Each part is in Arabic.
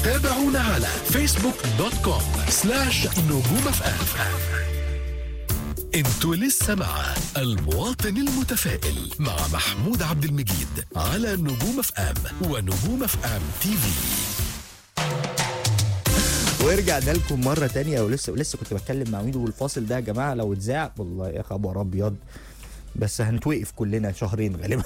تابعونا على facebook.com/نجوم FM. انتوا لسه مع المواطن المتفائل مع محمود عبد المجيد على نجوم FM ونجوم FM TV. ورجعنا لكم مرة تانية ولسه كنت بتكلم مع ميدو والفاصل ده يا جماعة لو اتذاع والله يا خبر ابيض، بس هنتوقف كلنا شهرين غالبا.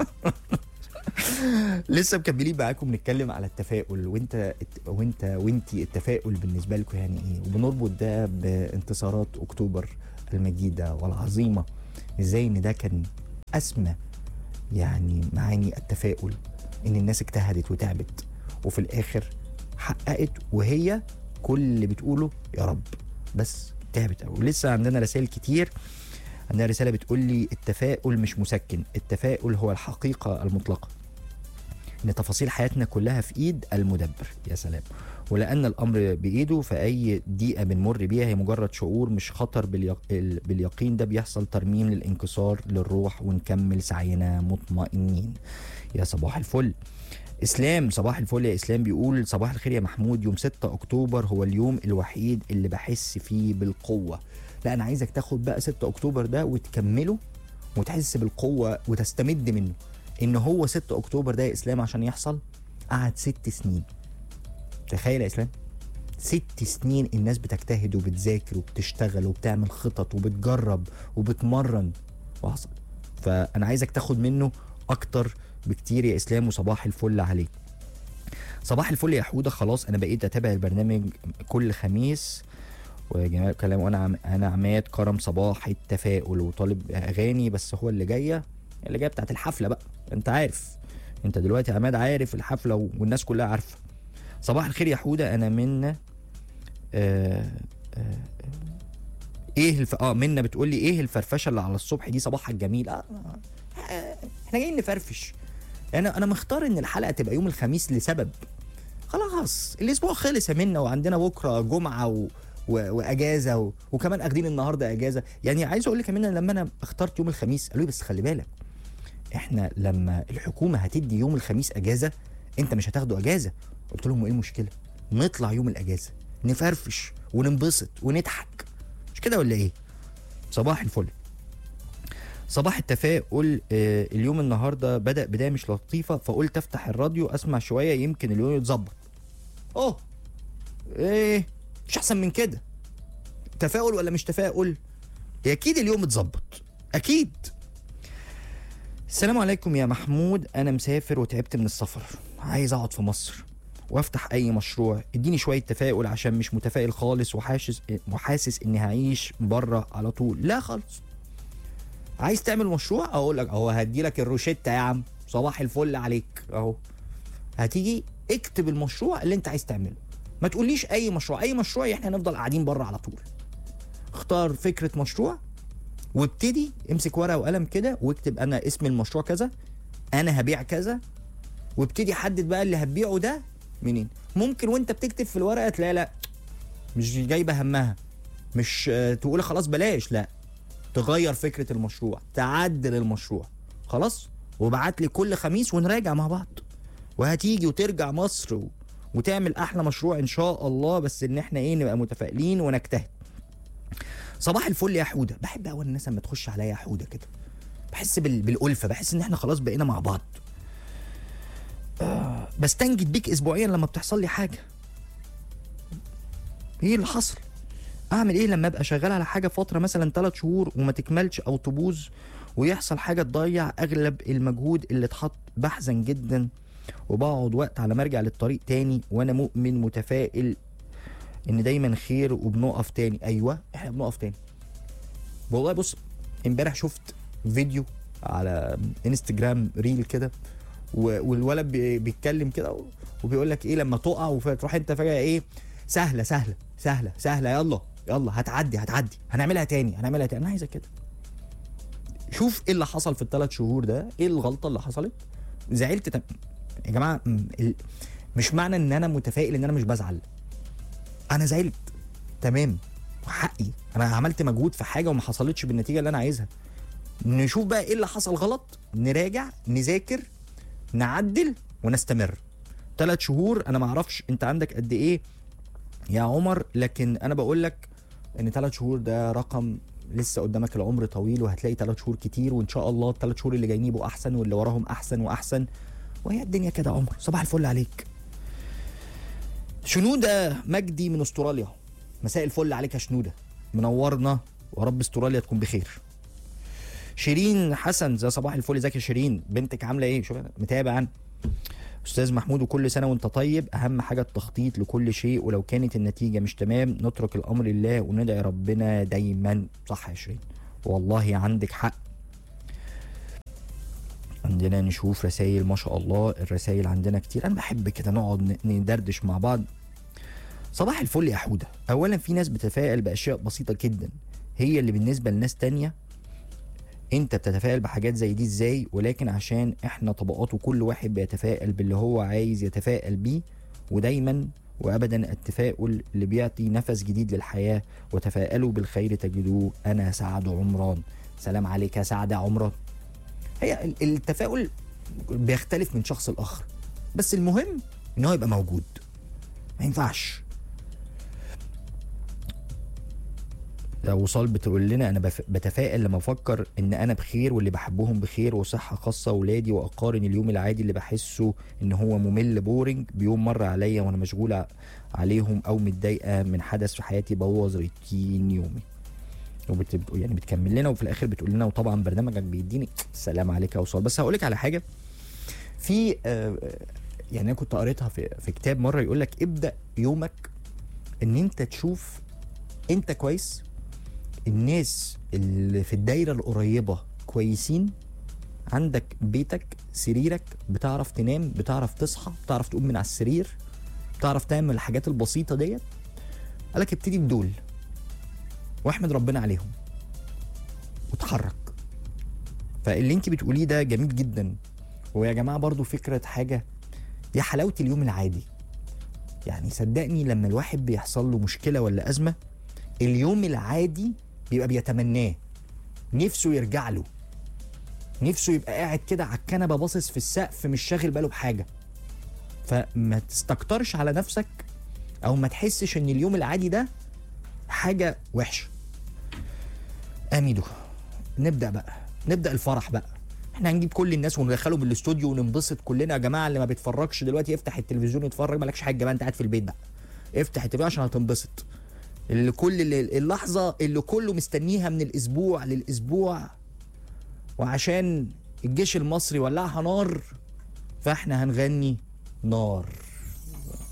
لسه مكملين معاكم بنتكلم على التفاؤل، وانتي التفاؤل بالنسبة لكم يعني ايه، وبنربط ده بانتصارات اكتوبر المجيدة والعظيمة، ازاي ان ده كان اسمى يعني معاني التفاؤل، ان الناس اجتهدت وتعبت وفي الاخر حققت، وهي كل اللي بتقوله يا رب بس تعبت قوي. لسه عندنا رسائل كتير. عندنا رسالة بتقول لي التفاؤل مش مسكن، التفاؤل هو الحقيقة المطلقة، ان تفاصيل حياتنا كلها في ايد المدبر. يا سلام. ولان الامر بايده فاي دقيقة بنمر بيها هي مجرد شعور مش خطر. باليقين ده بيحصل ترميم للانكسار للروح ونكمل سعينا مطمئنين. يا صباح الفل. اسلام صباح الفل يا اسلام، بيقول صباح الخير يا محمود، يوم 6 اكتوبر هو اليوم الوحيد اللي بحس فيه بالقوة. لا انا عايزك تاخد بقى 6 اكتوبر ده وتكمله وتحس بالقوة وتستمد منه. ان هو 6 اكتوبر ده يا اسلام عشان يحصل قعد 6 سنين. تخيل يا اسلام 6 سنين الناس بتجتهد وبتذاكر وبتشتغل وبتعمل خطط وبتجرب وبتمرن وحصل. فانا عايزك تاخد منه اكتر بكتير يا اسلام. وصباح الفل عليك. صباح الفل يا حودة. خلاص انا بقيت اتابع البرنامج كل خميس وجمال كلام، وانا عماد كرم صباح التفاؤل وطالب اغاني، بس هو اللي جايه بتاعت الحفله بقى. انت عارف، انت دلوقتي عماد عارف الحفله والناس كلها عارفه. صباح الخير يا حودة. انا منا منا بتقول لي ايه الفرفشه اللي على الصبح دي؟ صباحها الجميل. احنا جايين نفرفش. انا مختار ان الحلقه تبقى يوم الخميس لسبب. خلاص الاسبوع خلص يا منا، وعندنا بكره جمعه واجازه وكمان اخدين النهارده اجازه. يعني عايز اقول لك يا منا لما انا اخترت يوم الخميس قالوا لي بس خلي بالك، احنا لما الحكومه هتدي يوم الخميس اجازه انت مش هتاخده اجازه. قلت لهم ايه المشكله؟ نطلع يوم الاجازه نفرفش وننبسط ونضحك، مش كده ولا ايه؟ صباح الفل. صباح التفاؤل. اليوم النهارده بدأ بدايه مش لطيفه، فقلت افتح الراديو اسمع شويه يمكن اليوم يتظبط. ايه مش احسن من كده؟ تفاؤل ولا مش تفاؤل؟ اكيد اليوم اتظبط اكيد. السلام عليكم يا محمود، انا مسافر وتعبت من السفر، عايز اقعد في مصر وافتح اي مشروع، اديني شويه تفاؤل عشان مش متفائل خالص وحاسس اني هعيش بره على طول. لا خالص. عايز تعمل مشروع اقول لك اهو، هدي لك الروشته يا عم. صباح الفل عليك اهو. هتيجي اكتب المشروع اللي انت عايز تعمله، ما تقوليش اي مشروع احنا هنفضل قاعدين بره على طول. اختار فكره مشروع وابتدي امسك ورقه وقلم كده واكتب انا اسم المشروع كذا، انا هبيع كذا، وابتدي حدد بقى اللي هتبيعه ده منين. ممكن وانت بتكتب في الورقه تلاقي لا مش جايبه همها، مش تقول خلاص بلاش، لا تغير فكره المشروع، تعدل المشروع خلاص، وابعت لي كل خميس ونراجع مع بعض، وهتيجي وترجع مصر وتعمل احلى مشروع ان شاء الله. بس ان احنا نبقى متفائلين ونجتهد. صباح الفل يا حوده. بحب اول الناس لما تخش عليا يا حوده كده، بحس بالالفه، بحس ان احنا خلاص بقينا مع بعض. بستنجد بيك اسبوعيا لما بتحصل لي حاجه. ايه اللي حصل؟ اعمل ايه لما ابقى شغال على حاجه فتره مثلا 3 شهور وما تكملش او تبوظ ويحصل حاجه تضيع اغلب المجهود اللي اتحط؟ بحزن جدا وبقعد وقت على ما ارجع للطريق تاني، وانا مؤمن متفائل ان دايما خير وبنقف تاني. ايوه احنا بنقف تاني والله. بص امبارح شفت فيديو على انستجرام ريل كده، والولد بيتكلم كده وبيقول لك ايه لما تقع وتروح انت فجاه ايه سهله سهله سهله سهله، يلا هتعدي هنعملها تاني. انا عايزك كده. شوف ايه اللي حصل في ال3 شهور ده، ايه الغلطه اللي حصلت. زعلت يا جماعه، مش معنى ان انا متفائل ان انا مش بزعل. انا زعلت تمام وحقي، انا عملت مجهود في حاجه وما حصلتش بالنتيجه اللي انا عايزها. نشوف بقى ايه اللي حصل غلط، نراجع، نذاكر، نعدل ونستمر. 3 شهور. انا ما اعرفش انت عندك قد ايه يا عمر، لكن انا بقول لك ان 3 شهور ده رقم لسه قدامك، العمر طويل وهتلاقي 3 شهور كتير، وان شاء الله ال3 شهور اللي جايين يبقوا احسن واللي وراهم احسن واحسن. وهي الدنيا كده يا عمر. صباح الفل عليك. شنودة مجدي من استراليا، مساء الفل عليك يا شنودة، منورنا ورب استراليا تكون بخير. شيرين حسن، زي صباح الفل، ازيك يا شيرين؟ بنتك عامله ايه؟ شوف متابع عنها. استاذ محمود، وكل سنه وانت طيب، اهم حاجه التخطيط لكل شيء، ولو كانت النتيجه مش تمام نترك الامر لله وندعي ربنا دايما. صح يا شيرين، والله عندك حق. عندنا نشوف رسائل، ما شاء الله الرسائل عندنا كتير، انا بحب كده نقعد ندردش مع بعض. صباح الفل يا حوده. اولا في ناس بتتفائل باشياء بسيطه جدا هي اللي بالنسبه لناس تانية انت بتتفائل بحاجات زي دي ازاي؟ ولكن عشان احنا طبقات وكل واحد بيتفائل باللي هو عايز يتفائل بيه، ودايما وابدا التفاؤل اللي بيعطي نفس جديد للحياه، وتفائلوا بالخير تجدوه. انا سعد عمران. سلام عليك يا سعد عمران. هي التفاؤل بيختلف من شخص لاخر، بس المهم ان هو يبقى موجود، ما ينفعش. وصال بتقول لنا انا بتفائل لما افكر ان انا بخير واللي بحبهم بخير وصحه خاصه ولادي، واقارن اليوم العادي اللي بحسه ان هو ممل بورنج بيوم مر عليا وانا مشغوله عليهم او متضايقه من حدث في حياتي بوظ روتين يومي. يعني بتكمل لنا وفي الاخر بتقول لنا وطبعا برنامجك بيديني. السلام عليك يا وصال. بس هقول لك على حاجه، في يعني انا كنت قريتها في كتاب مره، يقول لك ابدا يومك ان انت تشوف انت كويس، الناس اللي في الدايرة القريبة كويسين، عندك بيتك سريرك، بتعرف تنام، بتعرف تصحى، بتعرف تقوم من على السرير، بتعرف تعمل الحاجات البسيطة ديت. قالك ابتدي بدول واحمد ربنا عليهم وتحرك. فاللي انت بتقوليه ده جميل جدا. ويا جماعة برضو فكرة حاجة، دي حلاوة اليوم العادي. يعني صدقني لما الواحد بيحصل له مشكلة ولا أزمة، اليوم العادي بيبقى بيتمناه، نفسه يرجع له، نفسه يبقى قاعد كده على الكنبه باصص في السقف مش شاغل باله بحاجه. فما تستكترش على نفسك او ما تحسش ان اليوم العادي ده حاجه وحشه. اميدو، نبدا الفرح بقى. احنا هنجيب كل الناس وندخلهم الاستوديو وننبسط كلنا. يا جماعه اللي ما بيتفرجش دلوقتي يفتح التلفزيون يتفرج، مالكش حاجه بقى، انت قاعد في البيت بقى، افتح التلفزيون عشان هتنبسط. اللحظة اللي كله مستنيها من الأسبوع للأسبوع، وعشان الجيش المصري ولعها نار فاحنا هنغني نار.